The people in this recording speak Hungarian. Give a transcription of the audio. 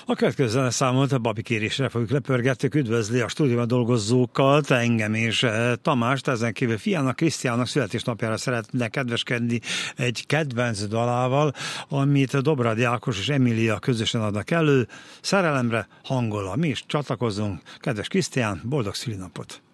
A következő zeneszámot a Babi kérésre fogjuk lepörgetni, üdvözli a stúdióban dolgozókat, engem és Tamást, ezen kívül fiának, Krisztiánnak születésnapjára szeretne kedveskedni egy kedvenc dalával, amit Dobradi Ákos és Emília közösen adnak elő, Szerelemre hangolla. Mi is csatlakozunk. Kedves Krisztián, boldog szülinapot!